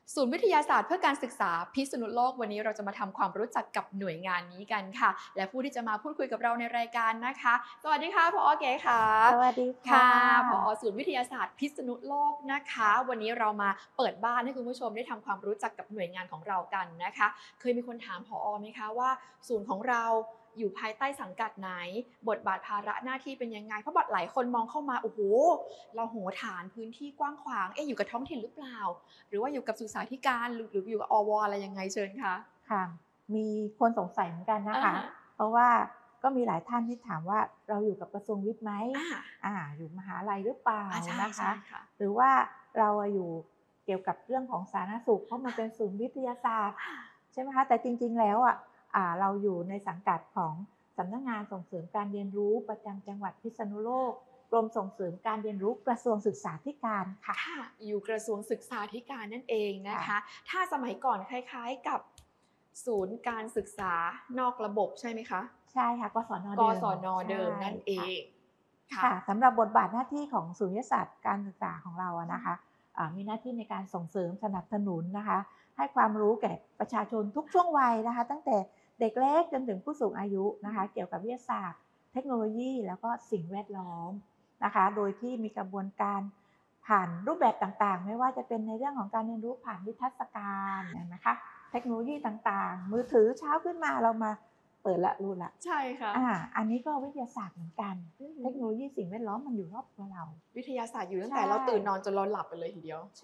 ศูนย์วิทยาศาสตร์เพื่อการศึกษาพิษณุโลกวันนี้เราจะมาทำความรู้จักกับหน่วยงานนี้กันค่ะและผู้ที่จะมาพูดคุยกับเราในรายการนะคะสวัสดีค่ะผอเก๋ค่ะสวัสดีค่ค่ะผอะศูนย์วิทยาศาสตร์พิษณุโลกนะคะวันนี้เรามาเปิดบ้านให้คุณผู้ชมได้ทำความรู้จักกับหน่วยงานของเรากันนะคะเคยมีคนถามผอไหมคะว่าศูนย์ของเราอยู่ภายใต้สังกัดไหนบทบาทภาระหน้าที่เป็นยังไงเพราะหลายคนมองเข้ามาโอ้โหเราโหฐานพื้นที่กว้างขวางอยู่กับท้องถิ่นหรือเปล่า หรือว่าอยู่กับศึกษาธิการหรืออยู่กับอวอะไรยังไงเชิญคะค่ะมีคนสงสัยเหมือนกันนะคะอะฮะเพราะว่าก็มีหลายท่านที่ถามว่าเราอยู่กับกระทรวงวิทย์ไหมอาอยู่มหาลัยหรือเปล่าอาใช่นะคะใช่ค่ะหรือว่าเราอยู่เกี่ยวกับเรื่องของสาธารณสุขเพราะมันเป็นศูนย์วิทยาศาสตร์ใช่ไหมคะแต่จริงๆแล้วเราอยู่ในสังกัดของสำนักงานส่งเสริมการเรียนรู้ประจำจังหวัดพิษณุโลกกรมส่งเสริมการเรียนรู้กระทรวงศึกษาธิการค่ะค่ะอยู่กระทรวงศึกษาธิการนั่นเองนะค่ะคะถ้าสมัยก่อนคล้ายๆกับศูนย์การศึกษานอกระบบใช่ไหมคะใช่ค่ะกศนกเดิมศนเดิใช่มนั่นเอค่ะงค่ะค่ะสำหรับบทบาทหน้าที่ของศูนย์วิทยาศาสตร์การศึกษาของเราอะนะคะมีหน้าที่ในการส่งเสริมสนับสนุนนะคะให้ความรู้แก่ประชาชนทุกช่วงวัยนะคะตั้งแต่เด็กเล็กจนถึงผู้สูงอายุนะคะเกี่ยวกับวิทยาศาสตร์เทคโนโลยีแล้วก็สิ่งแวดล้อมนะคะโดยที่มีกระบวนการผ่านรูปแบบต่างๆไม่ว่าจะเป็นในเรื่องของการเรียนรู้ผ่านนิทรรศการนะคะเทคโนโลยีต่างๆมือถือเช้าขึ้นมาเรามาเปิดละรู้ละใช่ค่ะอันนี้ก็วิทยาศาสตร์เหมือนกันอือฮึเทคโนโลยีสิ่งแวดล้อมมันอยู่รอบตัวเราวิทยาศาสตร์อยู่ตั้งใช่แต่เราตื่นนอนจนเราหลับไปเลยทีเดียว